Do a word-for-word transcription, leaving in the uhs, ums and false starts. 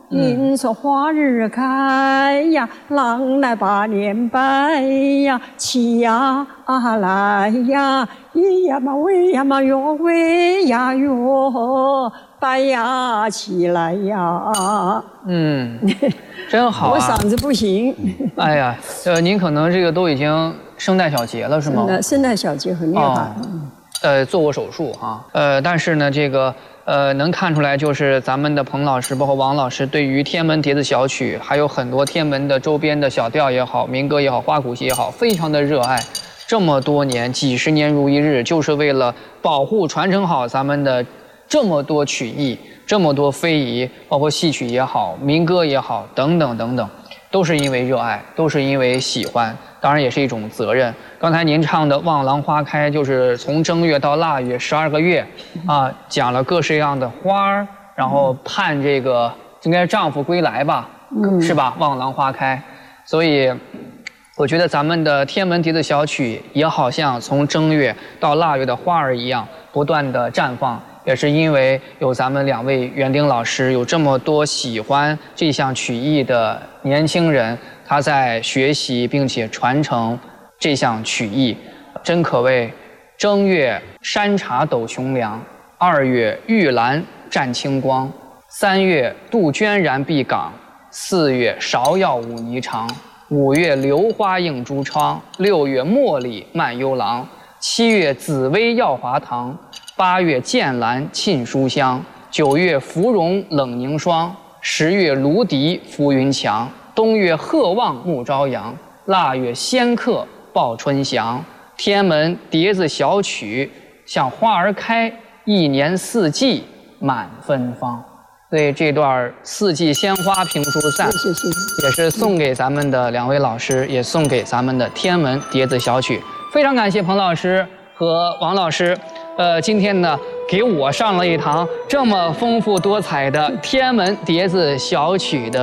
应说花儿开呀，郎来把脸白呀，起呀来呀，咿呀嘛喂呀嘛哟喂呀哟，白呀起来呀。 嗯，真好啊！ 我嗓子不行。 哎呀，呃，您可能这个都已经声带小结了是吗？ 声带小结很厉害。哦、 呃，做过手术哈。呃，但是呢，这个。呃，能看出来就是咱们的彭老师，包括王老师，对于天门蝶子小曲，还有很多天门的周边的小调也好，民歌也好，花鼓戏也好，非常的热爱。这么多年，几十年如一日，就是为了保护、传承好咱们的这么多曲艺，这么多非遗，包括戏曲也好，民歌也好，等等等等，都是因为热爱，都是因为喜欢。当然也是一种责任。刚才您唱的《望郎花开》，就是从正月到腊月十二个月，啊，讲了各式各样的花儿，然后盼这个应该是丈夫归来吧，嗯、是吧？望郎花开，所以我觉得咱们的天门蝶子小曲也好像从正月到腊月的花儿一样，不断的绽放。也是因为有咱们两位园丁老师，有这么多喜欢这项曲艺的年轻人，他在学习并且传承这项曲艺，真可谓正月山茶斗琼梁，二月玉兰占清光，三月杜鹃燃碧岗，四月芍药舞霓裳，五月榴花映朱窗，六月茉莉漫幽廊，七月紫薇耀华堂，八月剑兰沁书香，九月芙蓉冷凝霜，十月芦笛浮云墙，冬月鹤望暮朝阳，腊月仙客报春祥。天门蝶子小曲像花儿开，一年四季满芬芳。所以这段四季鲜花评书散， 谢谢， 也是送给咱们的两位老师，也送给咱们的天门蝶子小曲。非常感谢彭老师和王老师，呃，今天呢给我上了一堂这么丰富多彩的天门蝶子小曲的